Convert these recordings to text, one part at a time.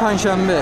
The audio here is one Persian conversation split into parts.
پنجشنبه.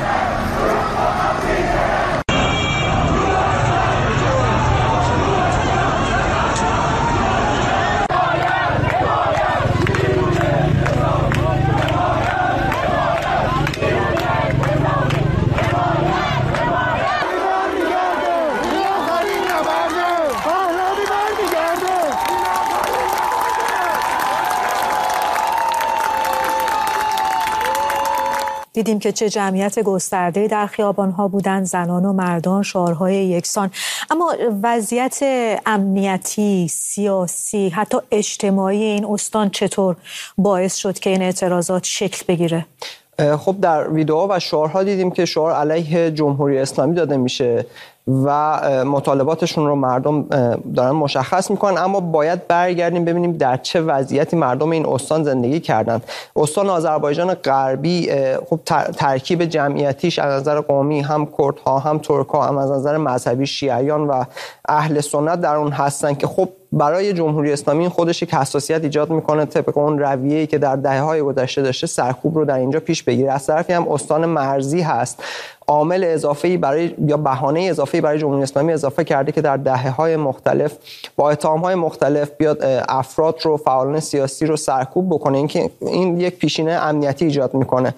دیدیم که چه جمعیت گسترده‌ای در خیابان‌ها بودند، زنان و مردان، شعارهای یکسان. اما وضعیت امنیتی، سیاسی، حتی اجتماعی این استان چطور باعث شد که این اعتراضات شکل بگیره؟ خب در ویدئوها و شعارها دیدیم که شعار علیه جمهوری اسلامی داده میشه و مطالباتشون رو مردم دارن مشخص میکنن، اما باید برگردیم ببینیم در چه وضعیتی مردم این استان زندگی کردند. استان آذربایجان غربی خب ترکیب جمعیتیش از نظر قومی هم کردها هم ترک‌ها هم از نظر مذهبی شیعیان و اهل سنت در اون هستن که خب برای جمهوری اسلامی خودش یک حساسیت ایجاد میکنه طبق اون رویه‌ای که در دهه‌های گذشته داشته سرکوب رو در اینجا پیش بگیره. از طرفی هم استان مرزی هست، عامل اضافه‌ای برای یا بهانه اضافه‌ای برای جمهوری اسلامی اضافه کرده که در دهه‌های مختلف با اتهام‌های مختلف بیاد افراد رو، فعالان سیاسی رو سرکوب بکنه. این یک پیشینه امنیتی ایجاد میکنه.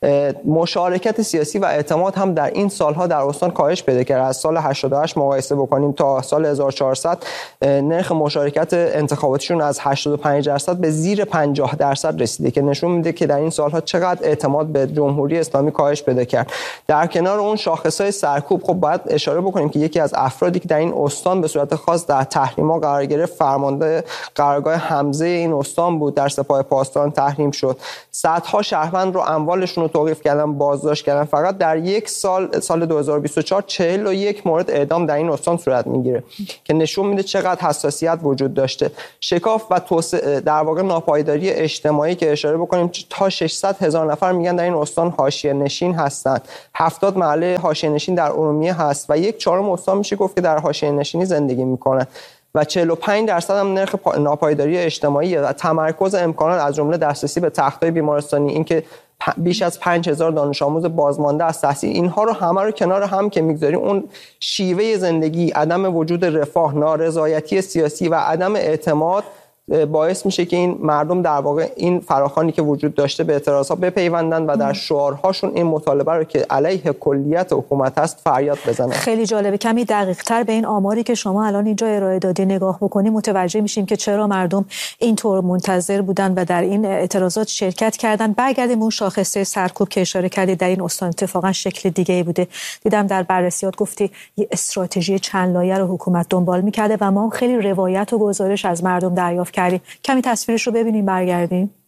مشارکت سیاسی و اعتماد هم در این سالها در استان کاهش پیدا کرده. از سال 88 مقایسه بکنیم تا سال 1400 نرخ مشارکت انتخاباتیشون از 85% به زیر 50% رسیده که نشون میده که در این سالها چقدر اعتماد به جمهوری اسلامی کاهش پیدا کرد. در کنار اون شاخص‌های سرکوب خب باید اشاره بکنیم که یکی از افرادی که در این استان به صورت خاص در تحریم‌ها قرار گرفت فرمانده قرارگاه حمزه این استان بود، در سپاه پاسداران تحریم شد. صدها شهروند رو اموالشون رو توقیف کردن، بازداشت کردن. فقط در یک سال 2024 41 مورد اعدام در این استان صورت میگیره که نشون میده چقدر حساسیت وجود داشته. شکاف و در واقع ناپایداری اجتماعی که اشاره بکنیم تا 600,000 نفر میگن در این استان حاشیه نشین هستند. 70 محله حاشیه نشین در ارومیه هست و 1/4 استان میشه گفت که در حاشیه نشینی زندگی میکنه و 45% هم نرخ ناپایداری اجتماعی و تمرکز امکانات از جمله دسترسی به تخت‌های بیمارستانی، اینکه بیش از 5000 دانش آموز بازمانده از تحصیل، اینها رو همه رو کنار هم که میگذاریم اون شیوه زندگی، عدم وجود رفاه، نارضایتی سیاسی و عدم اعتماد باعث میشه که این مردم در واقع این فراخوانی که وجود داشته به اعتراضات بپیوندن و در شعارهاشون این مطالبه رو که علیه کلیت حکومت هست فریاد بزنن. خیلی جالبه. کمی دقیق‌تر به این آماری که شما الان اینجا ارائه دادی نگاه بکنیم متوجه میشیم که چرا مردم اینطور منتظر بودن و در این اعتراضات شرکت کردن. برگردیم اون شاخصه سرکوب که اشاره کردید در این استان اتفاقا شکل دیگه‌ای بوده. دیدم در بررسیات گفتی یه استراتژی چند لایه رو حکومت دنبال می‌کرده و ما خیلی روایت و گزارش از مردم دریافت کردیم. کمی تصویرش رو ببینیم برگردیم.